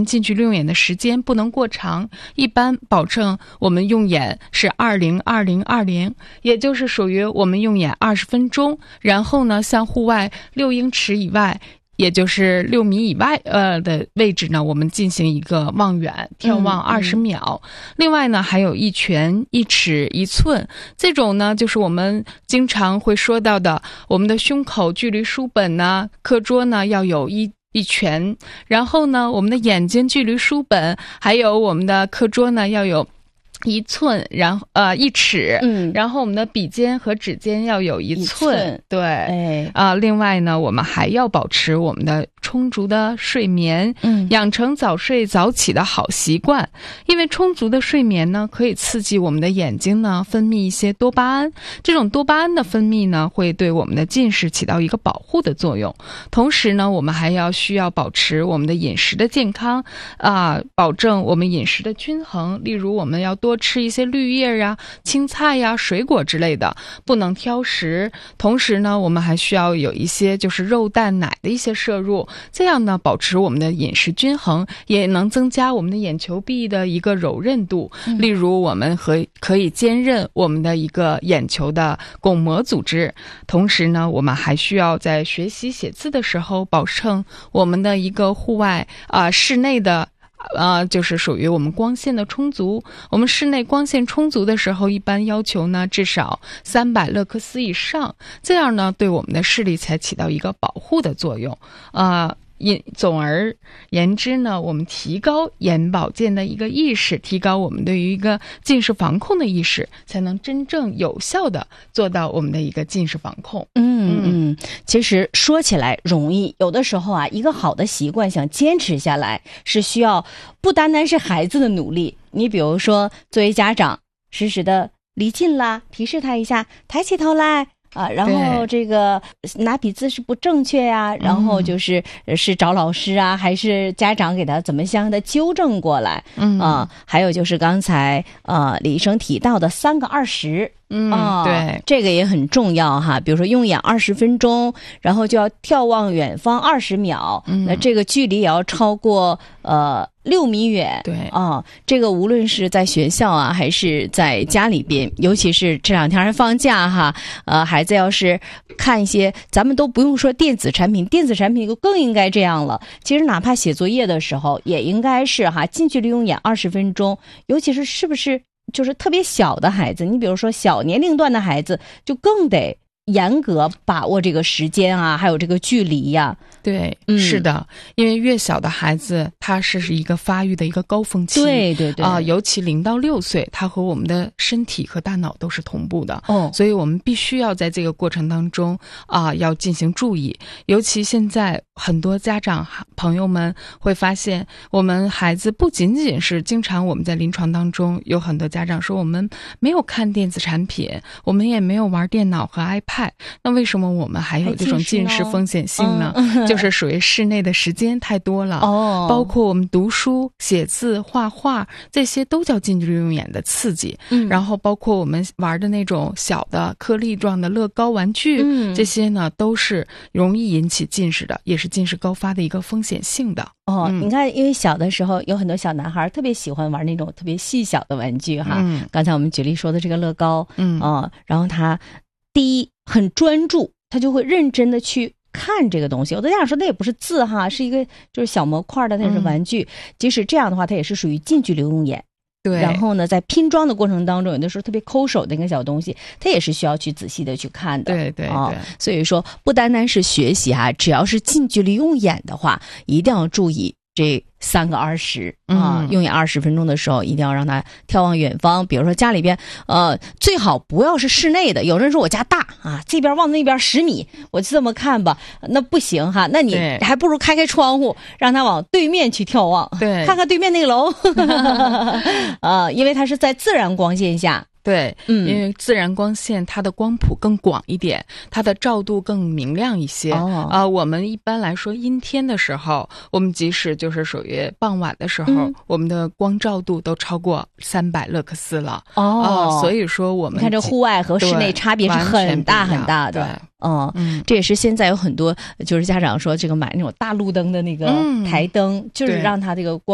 近距离用眼的时间不能过长，一般保证我们用眼是20-20-20，也就是属于我们用眼20分钟，然后呢，向户外6英尺以外，也就是6米以外的位置呢，我们进行一个望远眺望20秒。另外呢，还有1拳、1尺、1寸，这种呢就是我们经常会说到的，我们的胸口距离书本呢、课桌呢要有一拳，然后呢，我们的眼睛距离书本还有我们的课桌呢要有1寸，然后1尺，然后我们的笔尖和指尖要有1寸，对，另外呢，我们还要保持我们的充足的睡眠，养成早睡早起的好习惯。因为充足的睡眠呢，可以刺激我们的眼睛呢分泌一些多巴胺，这种多巴胺的分泌呢，会对我们的近视起到一个保护的作用。同时呢，我们还需要保持我们的饮食的健康，保证我们饮食的均衡。例如，我们要多吃一些绿叶啊、青菜呀、水果之类的，不能挑食。同时呢，我们还需要有一些就是肉蛋奶的一些摄入，这样呢，保持我们的饮食均衡，也能增加我们的眼球壁的一个柔韧度。例如，我们可以坚韧我们的一个眼球的巩膜组织。同时呢，我们还需要在学习写字的时候，保证我们的一个户外室内的就是属于我们光线的充足。我们室内光线充足的时候，一般要求呢至少300勒克斯以上，这样呢对我们的视力才起到一个保护的作用。总而言之呢，我们提高眼保健的一个意识，提高我们对于一个近视防控的意识，才能真正有效的做到我们的一个近视防控。 其实说起来容易，有的时候一个好的习惯想坚持下来，是需要不单单是孩子的努力。你比如说，作为家长，时时的离近啦，提示他一下，抬起头来。然后这个拿笔姿势不正确呀，然后就是找老师还是家长给他怎么向他纠正过来。还有就是刚才李医生提到的3个20。 对， 这个也很重要哈。比如说用眼20分钟，然后就要眺望远方20秒，那这个距离也要超过6米远。 对这个无论是在学校还是在家里边，尤其是这2天还放假哈，孩子要是看一些，咱们都不用说电子产品更应该这样了。其实哪怕写作业的时候，也应该是近距离用眼20分钟，尤其是不是就是特别小的孩子，你比如说小年龄段的孩子，就更得严格把握这个时间还有这个距离呀。 对，是的，因为越小的孩子，他是一个发育的一个高峰期。 对尤其0到6岁，他和我们的身体和大脑都是同步的。所以我们必须要在这个过程当中要进行注意。尤其现在很多家长朋友们会发现，我们孩子不仅仅是经常我们在临床当中有很多家长说我们没有看电子产品，我们也没有玩电脑和 iPad， 那为什么我们还有这种近视风险性呢？就是属于室内的时间太多了，包括我们读书、写字、画画，这些都叫近距离用眼的刺激。然后包括我们玩的那种小的颗粒状的乐高玩具，这些呢都是容易引起近视的，也是近视高发的一个风险性的。 你看，因为小的时候有很多小男孩特别喜欢玩那种特别细小的玩具哈。刚才我们举例说的这个乐高，然后他第一很专注，他就会认真的去看这个东西。有的家长说那也不是字是一个就是小模块的那种玩具，即使这样的话，它也是属于近距离用眼。 对， 然后呢，在拼装的过程当中，有的时候特别抠手的那个小东西，它也是需要去仔细的去看的。 对， 所以说不单单是学习只要是近距离用眼的话，一定要注意这3个20用眼20分钟的时候，一定要让他眺望远方。比如说家里边最好不要是室内的。有人说我家大这边望那边10米，我就这么看吧，那不行那你还不如开窗户，让他往对面去眺望，看看对面那个楼因为它是在自然光线下。 对，因为自然光线它的光谱更广一点，它的照度更明亮一些。我们一般来说阴天的时候，我们即使就是属于傍晚的时候，我们的光照度都超过300勒克斯了。所以说我们你看这户外和室内差别是很大很大的。这也是现在有很多就是家长说这个买那种大路灯的那个台灯，就是让它这个光